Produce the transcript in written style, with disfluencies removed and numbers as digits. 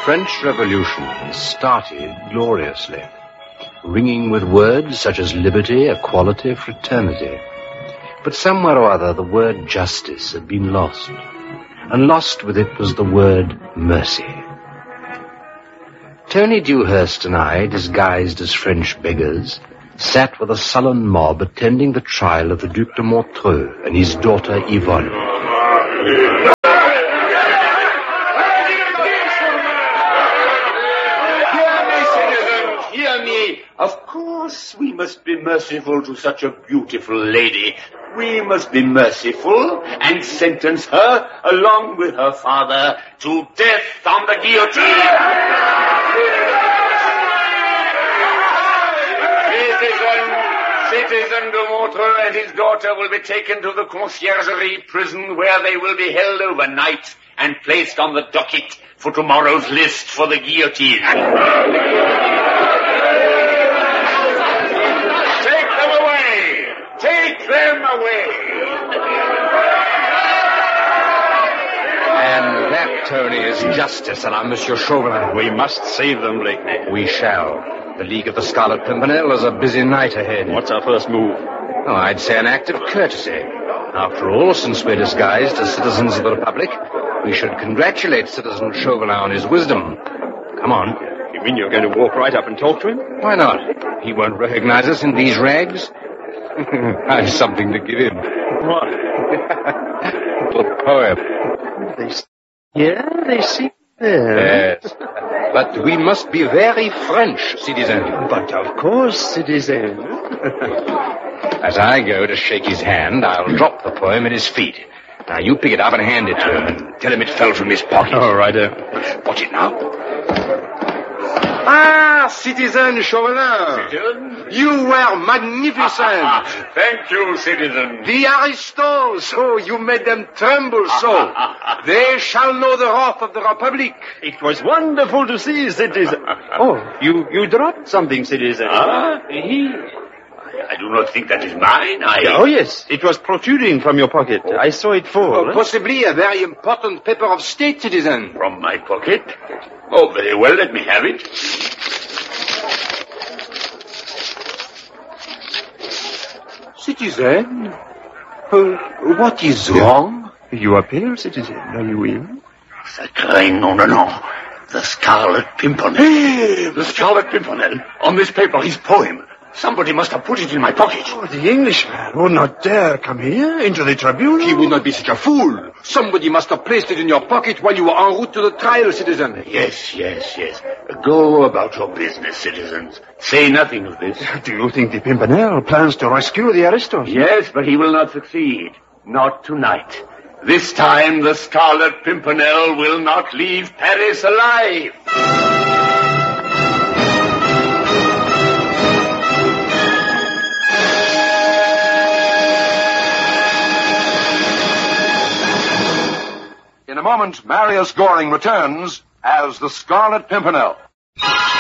French Revolution started gloriously, ringing with words such as liberty, equality, fraternity. But somewhere or other the word justice had been lost, and lost with it was the word mercy. Tony Dewhurst and I, disguised as French beggars, sat with a sullen mob attending the trial of the Duc de Montreux and his daughter Yvonne. Hear me. Of course we must be merciful to such a beautiful lady. We must be merciful and sentence her, along with her father, to death on the guillotine. Citizen de Montreux and his daughter will be taken to the Conciergerie prison, where they will be held overnight and placed on the docket for tomorrow's list for the guillotine. Take them away! Take them away! And that, Tony, is justice, and I'm Monsieur Chauvelin. We must save them, Blakeney. We shall. The League of the Scarlet Pimpernel has a busy night ahead. What's our first move? Oh, I'd say an act of courtesy. After all, since we're disguised as citizens of the Republic, we should congratulate Citizen Chauvelin on his wisdom. Come on. You mean you're going to walk right up and talk to him? Why not? He won't recognize us in these rags. I've something to give him. What? A poem. They see there. Yes. But we must be very French, citizen. But of course, citizen. As I go to shake his hand, I'll drop the poem at his feet. Now, you pick it up and hand it to him and tell him it fell from his pocket. All right. Watch it now. Ah, Citizen Chauvelin. Citizen? You were magnificent. Thank you, citizen. The aristos, oh, you made them tremble so. They shall know the wrath of the Republic. It was wonderful to see, citizen. Oh, you dropped something, citizen. I do not think that is mine. Oh, yes. It was protruding from your pocket. I saw it fall. Possibly a very important paper of state, citizen. From my pocket? Oh, very well, let me have it. Citizen? What is wrong? You are pale, citizen. Are you ill? Sacré nom de nom. The Scarlet Pimpernel. The Scarlet Pimpernel. On this paper, his poem. Somebody must have put it in my pocket. Oh, the Englishman would not dare come here into the tribunal. He would not be such a fool. Somebody must have placed it in your pocket while you were en route to the trial, citizen. Yes. Go about your business, citizens. Say nothing of this. Do you think the Pimpernel plans to rescue the aristos? Yes, but he will not succeed. Not tonight. This time the Scarlet Pimpernel will not leave Paris alive. In a moment, Marius Goring returns as the Scarlet Pimpernel.